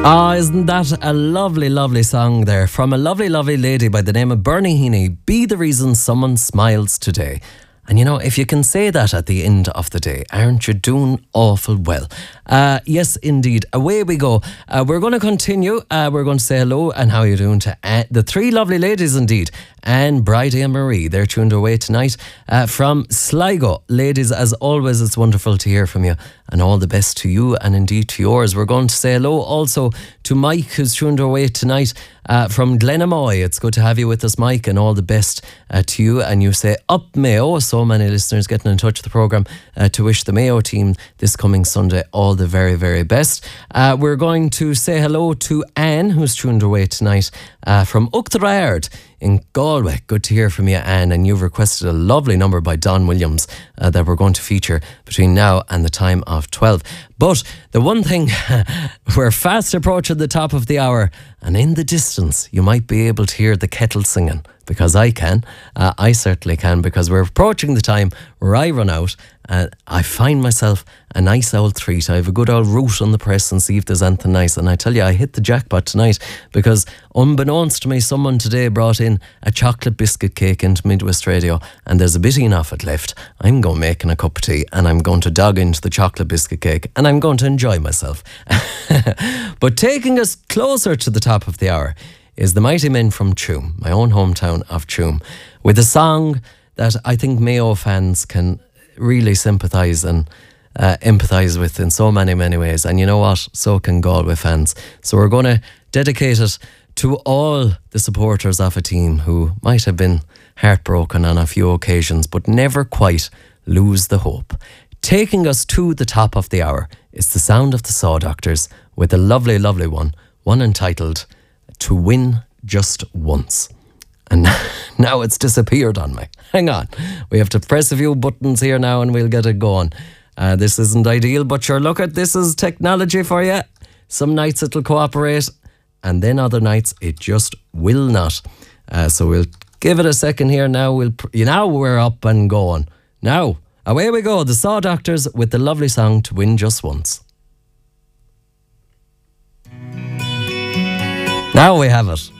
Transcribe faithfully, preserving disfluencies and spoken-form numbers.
Ah, isn't that a lovely, lovely song there from a lovely, lovely lady by the name of Bernie Heaney? Be the reason someone smiles today. And you know, if you can say that at the end of the day, aren't you doing awful well? Uh, yes, indeed. Away we go. Uh, we're going to continue. Uh, we're going to say hello and how you doing to uh, the three lovely ladies indeed. Anne, Bridie and Marie. They're tuned away tonight uh, from Sligo. Ladies, as always, it's wonderful to hear from you. And all the best to you and indeed to yours. We're going to say hello also to Mike, who's tuned away tonight uh, from Glenamoy. It's good to have you with us, Mike, and all the best uh, to you. And you say up Mayo. So many listeners getting in touch with the programme uh, to wish the Mayo team this coming Sunday all the very, very best. Uh, we're going to say hello to Anne, who's tuned away tonight uh, from Uachtarard in Galway. Good to hear from you, Anne, and you've requested a lovely number by Don Williams uh, that we're going to feature between now and the time of twelve. But the one thing, we're fast approaching the top of the hour, and in the distance you might be able to hear the kettle singing, because I can. Uh, I certainly can, because we're approaching the time where I run out and I find myself a nice old treat. I have a good old root on the press and see if there's anything nice. And I tell you, I hit the jackpot tonight, because unbeknownst to me, someone today brought in a chocolate biscuit cake into Midwest Radio, and there's a bit enough of it left. I'm going making a cup of tea and I'm going to dog into the chocolate biscuit cake and I'm going to enjoy myself. But taking us closer to the top of the hour is the Mighty Men from Tuam, my own hometown of Tuam, with a song that I think Mayo fans can really sympathise and uh, empathise with in so many, many ways. And you know what? So can Galway fans. So we're going to dedicate it to all the supporters of a team who might have been heartbroken on a few occasions, but never quite lose the hope. Taking us to the top of the hour is the sound of the Saw Doctors with a lovely, lovely one, one entitled To Win Just Once. And now it's disappeared on me. Hang on. We have to press a few buttons here now and we'll get it going. Uh, this isn't ideal, but sure, look at this is technology for you. Some nights it'll cooperate and then other nights it just will not. Uh, so we'll give it a second here now. We'll pr- you now we're up and going. Now, away we go. The Saw Doctors with the lovely song To Win Just Once. Now we have it.